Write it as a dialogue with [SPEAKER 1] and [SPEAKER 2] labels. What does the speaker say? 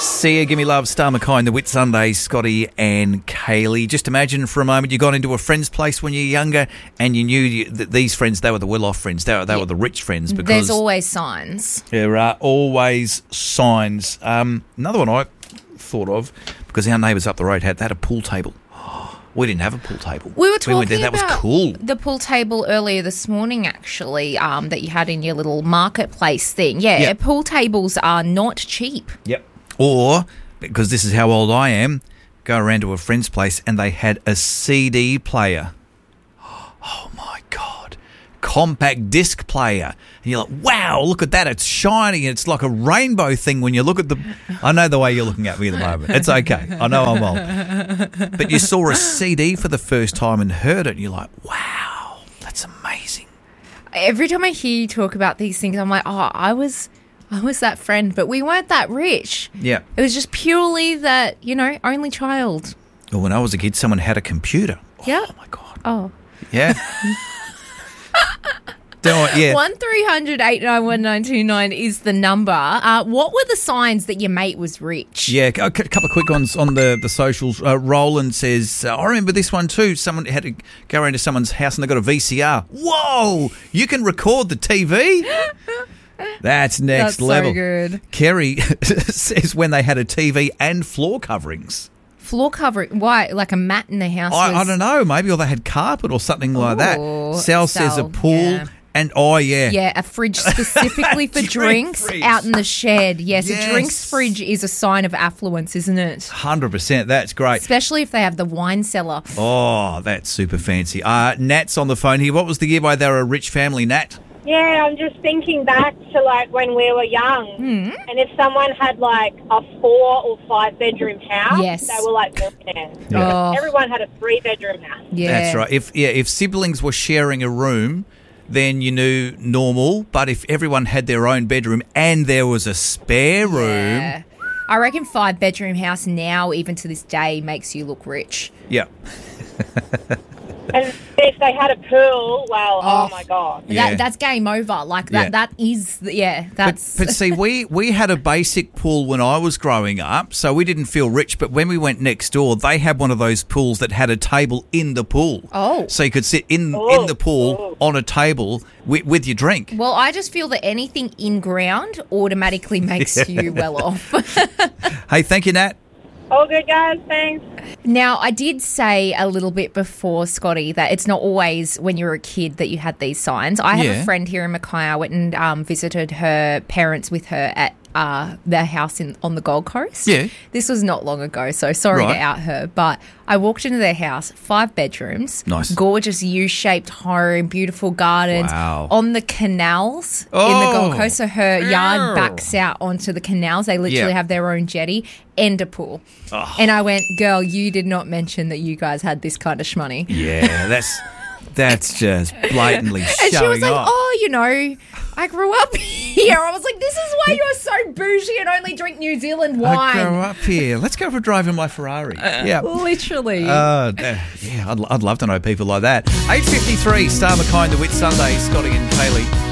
[SPEAKER 1] See ya, give me love, Star McKay and the Whit Sundays, Scotty and Kaylee. Just imagine for a moment you got into a friend's place when you were younger and you knew that these friends, they were the well-off friends, they were the rich friends. Because
[SPEAKER 2] there's always signs.
[SPEAKER 1] There are always signs. Another one I thought of, because our neighbours up the road had a pool table. We didn't have a pool table.
[SPEAKER 2] We were talking
[SPEAKER 1] that
[SPEAKER 2] about
[SPEAKER 1] was cool.
[SPEAKER 2] The pool table earlier this morning, actually, that you had in your little marketplace thing. Yeah, pool tables are not cheap.
[SPEAKER 1] Yep. Or, because this is how old I am, go around to a friend's place and they had a CD player. Oh, my God. Compact disc player. And you're like, wow, look at that. It's shiny. It's like a rainbow thing when you look at the... I know the way you're looking at me at the moment. It's okay. I know I'm old. But you saw a CD for the first time and heard it and you're like, wow, that's amazing.
[SPEAKER 2] Every time I hear you talk about these things, I'm like, oh, I was that friend, but we weren't that rich.
[SPEAKER 1] Yeah.
[SPEAKER 2] It was just purely that, only child.
[SPEAKER 1] Well, when I was a kid, someone had a computer.
[SPEAKER 2] Yeah.
[SPEAKER 1] Oh, my God.
[SPEAKER 2] Oh.
[SPEAKER 1] Yeah. Yeah.
[SPEAKER 2] 1300 891 929 is the number. What were the signs that your mate was rich?
[SPEAKER 1] Yeah, a couple of quick ones on the socials. Roland says, I remember this one too. Someone had to go around to someone's house and they got a VCR. Whoa, you can record the TV? That's next level.
[SPEAKER 2] So good.
[SPEAKER 1] Kerry says when they had a TV and floor coverings.
[SPEAKER 2] Floor covering? Why? Like a mat in the house?
[SPEAKER 1] I don't know. Maybe, or they had carpet or something like that. Sal says a pool. Yeah. And,
[SPEAKER 2] Yeah, a fridge specifically for drinks out in the shed. Yes, a drinks fridge is a sign of affluence, isn't it?
[SPEAKER 1] 100%. That's great.
[SPEAKER 2] Especially if they have the wine cellar.
[SPEAKER 1] Oh, that's super fancy. Nat's on the phone here. What was the year why they were a rich family, Nat?
[SPEAKER 3] Yeah, I'm just thinking back to, when we were young. And if someone had, a 4 or 5 bedroom house, they were, millionaires.
[SPEAKER 1] Yeah.
[SPEAKER 3] Everyone had a 3-bedroom house.
[SPEAKER 2] Yeah.
[SPEAKER 1] That's right. If siblings were sharing a room, then you knew normal. But if everyone had their own bedroom and there was a spare room...
[SPEAKER 2] Yeah. I reckon 5-bedroom house now, even to this day, makes you look rich.
[SPEAKER 1] Yeah.
[SPEAKER 3] And if they had a pool, oh my God.
[SPEAKER 1] Yeah.
[SPEAKER 2] That's game over. That is, that's...
[SPEAKER 1] But see, we had a basic pool when I was growing up, so we didn't feel rich. But when we went next door, they had one of those pools that had a table in the pool.
[SPEAKER 2] Oh.
[SPEAKER 1] So you could sit in the pool on a table with your drink.
[SPEAKER 2] Well, I just feel that anything in ground automatically makes you well off.
[SPEAKER 1] Hey, thank you, Nat.
[SPEAKER 3] All good, guys. Thanks.
[SPEAKER 2] Now, I did say a little bit before, Scotty, that it's not always when you're a kid that you had these signs. I have a friend here in Mackay. I went and visited her parents with her at their house on the Gold Coast.
[SPEAKER 1] Yeah.
[SPEAKER 2] This was not long ago, so sorry to out her. But I walked into their house, 5 bedrooms.
[SPEAKER 1] Nice.
[SPEAKER 2] Gorgeous U-shaped home, beautiful gardens.
[SPEAKER 1] Wow.
[SPEAKER 2] On the canals in the Gold Coast. So her yard backs out onto the canals. They literally have their own jetty and a pool.
[SPEAKER 1] Oh.
[SPEAKER 2] And I went, girl, you did not mention that you guys had this kind of shmoney.
[SPEAKER 1] Yeah, that's just blatantly showing
[SPEAKER 2] And she was like,
[SPEAKER 1] off.
[SPEAKER 2] I grew up here. I was like, this is why you're so bougie and only drink New Zealand wine.
[SPEAKER 1] I grew up here. Let's go for a drive in my Ferrari. Yeah.
[SPEAKER 2] Literally.
[SPEAKER 1] I'd love to know people like that. 8:53, Star McKay and the Whit Sundays, Scotty and Kaylee.